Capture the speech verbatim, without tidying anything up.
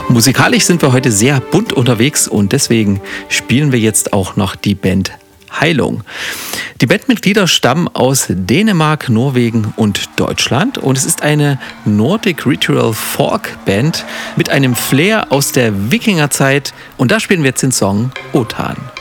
Musikalisch sind wir heute sehr bunt unterwegs und deswegen spielen wir jetzt auch noch die Band Heilung. Die Bandmitglieder stammen aus Dänemark, Norwegen und Deutschland und es ist eine Nordic Ritual Folk Band mit einem Flair aus der Wikingerzeit und da spielen wir jetzt den Song Otan.